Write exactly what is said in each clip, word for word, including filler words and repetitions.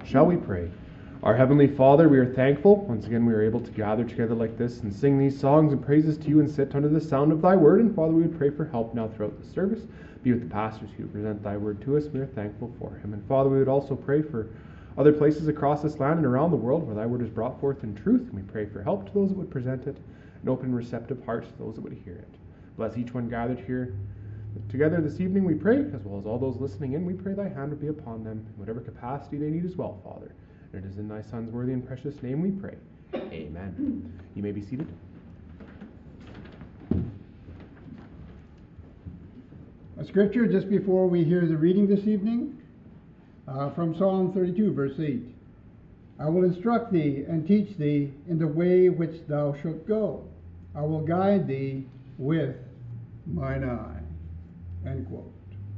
Shall we pray? Our Heavenly Father, we are thankful. Once again, we are able to gather together like this and sing these songs and praises to you and sit under the sound of thy word. And Father, we would pray for help now throughout the service. Be with the pastors who present thy word to us. We are thankful for him. And Father, we would also pray for other places across this land and around the world where thy word is brought forth in truth. And we pray for help to those that would present it and open receptive hearts to those that would hear it. Bless each one gathered here together this evening, we pray, as well as all those listening in. We pray thy hand would be upon them in whatever capacity they need as well, Father. And it is in thy Son's worthy and precious name we pray. Amen. You may be seated. A scripture just before we hear the reading this evening uh, from Psalm thirty-two, verse eight. I will instruct thee and teach thee in the way which thou shalt go. I will guide thee with mine eye. End quote.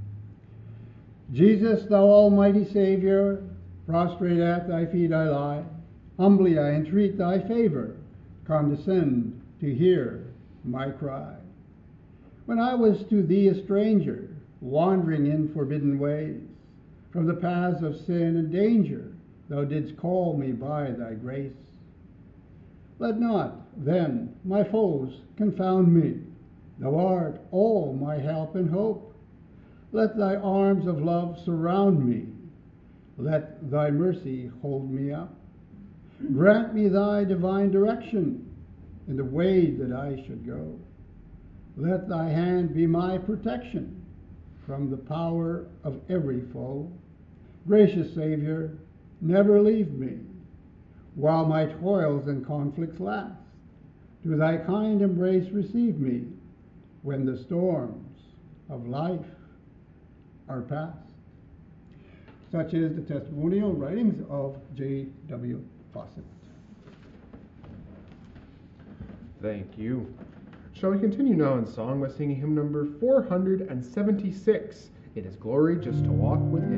Jesus, thou almighty Savior, prostrate at thy feet I lie. Humbly I entreat thy favor. Condescend to hear my cry. When I was to thee a stranger, wandering in forbidden ways, from the paths of sin and danger, thou didst call me by thy grace. Let not, then, my foes confound me. Thou art all my help and hope. Let thy arms of love surround me. Let thy mercy hold me up. Grant me thy divine direction in the way that I should go. Let thy hand be my protection from the power of every foe. Gracious Savior, never leave me while my toils and conflicts last. To thy kind embrace receive me when the storms of life are past. Such is the testimonial writings of J W Fawcett. Thank you. Shall we continue now in song by singing hymn number four hundred seventy-six? It is glory just to walk with him.